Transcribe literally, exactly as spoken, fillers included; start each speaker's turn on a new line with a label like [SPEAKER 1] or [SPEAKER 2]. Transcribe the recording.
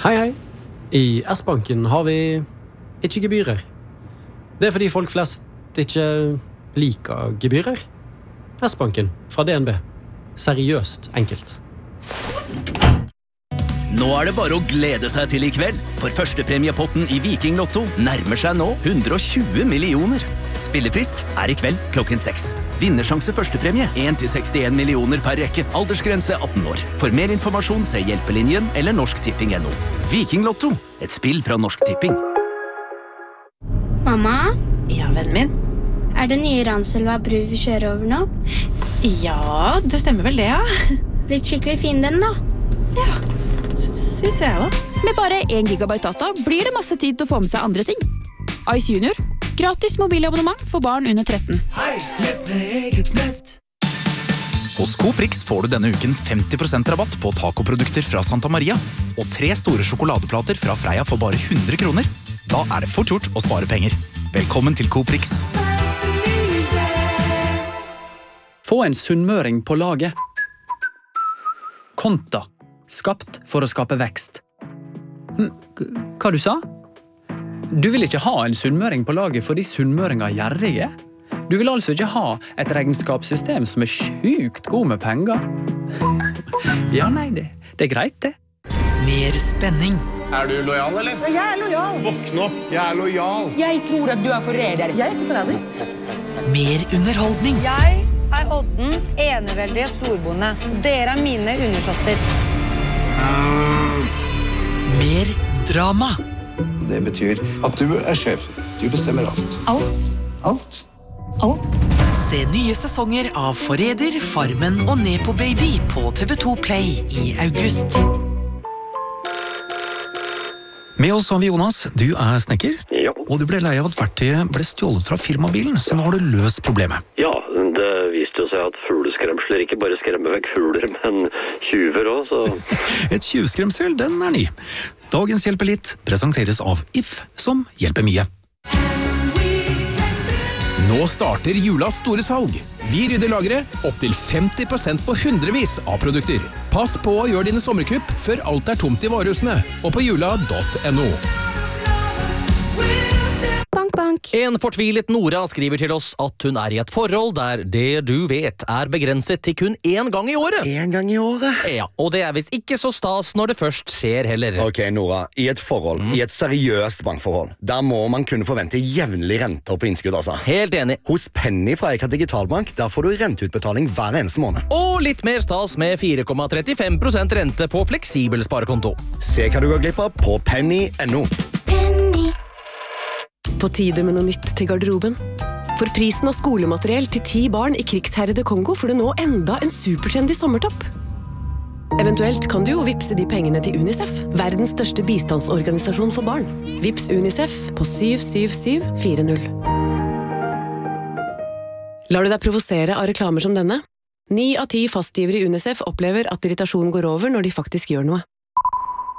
[SPEAKER 1] Hei, hei. I S-banken har vi ikke gebyrer. Det er fordi folk flest ikke liker gebyrer. S-banken fra D N B. Seriøst enkelt.
[SPEAKER 2] Nå er det bare å glede seg til i kveld, for førstepremiepotten i Viking Lotto nærmer seg nå hundre og tjue millioner. Spillefrist er i kveld klokken seks. Vinnersjanse førstepremie en til sekstien millioner per rekke. Aldersgrense atten år. For mer informasjon se Hjelpelinjen eller Norsk Tipping punktum no. Viking Lotto, et spill fra Norsk Tipping.
[SPEAKER 3] Mamma?
[SPEAKER 4] Ja, vennen min?
[SPEAKER 3] Er det nye Ranselva bru vi kjører over nå?
[SPEAKER 4] Ja, det stemmer vel det, ja.
[SPEAKER 3] Blitt skikkelig fin den da.
[SPEAKER 4] Ja, synes jeg også.
[SPEAKER 5] Med bare en gigabyte data blir det masse tid til å få med seg andre ting. Ice Junior. Gratis mobilabonnement for barn under tretten.
[SPEAKER 6] Hei, sett med eget nett.
[SPEAKER 7] Hos Coprix får du denne uken femti prosent rabatt på tacoprodukter fra Santa Maria og tre store sjokoladeplater fra Freia for bare hundre kroner. Da er det fort gjort å spare penger. Velkommen til Coprix.
[SPEAKER 8] Få en sunnmøring på laget. Konta. Skapt for å skape vekst. Hva du sa? Du vil ikke ha en sunnmøring på laget fordi sunnmøringer er gjerrige? Du vil altså ikke ha et regnskapssystem som er sjukt god med penger? Ja, nei, det, det er greit det.
[SPEAKER 9] Mer spenning.
[SPEAKER 10] Er du lojal, eller?
[SPEAKER 11] Jeg er lojal.
[SPEAKER 10] Våkn opp, jeg er lojal.
[SPEAKER 11] Jeg tror at du er forræder. Jeg er ikke forræder.
[SPEAKER 9] Mer underholdning.
[SPEAKER 12] Jeg er Oddens eneveldige storbonde. Dere er mine undersåtter.
[SPEAKER 9] Mer drama.
[SPEAKER 13] Det betyr at du er sjefen. Du bestemmer alt.
[SPEAKER 9] Alt.
[SPEAKER 13] Alt.
[SPEAKER 9] Alt. Se nye sesonger av Forræder, Farmen og Nepo Baby på T V to Play i august.
[SPEAKER 14] Med oss har vi Jonas. Du er snekker.
[SPEAKER 15] Ja.
[SPEAKER 14] Og du ble lei av at verktøyet ble stjålet fra firmabilen, så nå har du løst problemet.
[SPEAKER 15] Ja, det viste jo seg at fugleskremsler ikke bare skremmer vekk fugler, men tjuver også, så...
[SPEAKER 14] Et tjuvskremsel, den er ny. Dagens Hjelper litt presenteres av If, som hjelper mye.
[SPEAKER 16] Nå starter julas store salg. Vi rydder lageret opp til femti prosent på hundrevis av produkter. Pass på å gjøre dine sommerkupp før alt er tomt i varehusene, og på jula punktum no.
[SPEAKER 5] Bank, bank.
[SPEAKER 17] En fortvilet Nora skriver til oss at hun er i et forhold der det du vet er begrenset til kun én gang i året.
[SPEAKER 18] En gang i året?
[SPEAKER 17] Ja, og det er visst ikke så stas når det først skjer heller.
[SPEAKER 18] Ok, Nora, i et forhold, mm. i et seriøst bankforhold, der må man kunne forvente jevnlig renter på innskudd, altså.
[SPEAKER 17] Helt enig.
[SPEAKER 18] Hos Penny fra Eka Digitalbank, der får du renteutbetaling hver eneste måned.
[SPEAKER 17] Og litt mer stas med fire komma trettifem prosent rente på fleksibel sparekonto.
[SPEAKER 18] Se hva du går glipp av på penny punktum no.
[SPEAKER 19] På tide med noe nytt til garderoben. For prisen av skolemateriell til ti barn i krigsherrede Kongo får du nå enda en supertrendy sommertopp. Eventuelt kan du jo vipse de pengene til UNICEF, verdens største bistandsorganisasjon for barn. Vips UNICEF på syv syv syv fire null. Lar du deg provosere av reklamer som denne? Ni av ti fastgivere i UNICEF opplever at irritasjonen går over når de faktisk gjør noe.